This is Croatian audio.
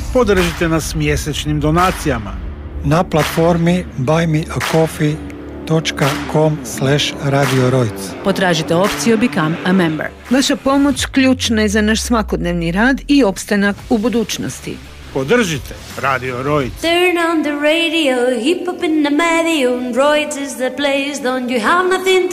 Podržite nas mjesečnim donacijama na platformi buymeacoffee.com/Radio Rojc. Potražite opciju Become a Member. Vaša pomoć ključna je za naš svakodnevni rad i opstanak u budućnosti. Podržite Radio Rojc. Turn on the radio, hip hop in the Matthew, Rojc is the place, don't you have nothing to